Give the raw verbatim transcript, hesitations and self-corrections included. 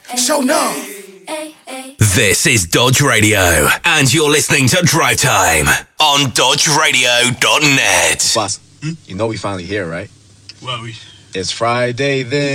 So no. This is Dodge Radio, and you're listening to Drive Time on dodge radio dot net. Boss, hmm? You know we finally here, right? Well, we... It's Friday then.